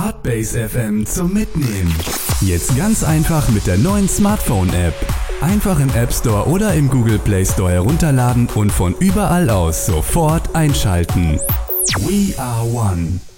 Hotbase FM zum Mitnehmen. Jetzt ganz einfach mit der neuen Smartphone-App. Einfach im App Store oder im Google Play Store herunterladen und von überall aus sofort einschalten. We are one.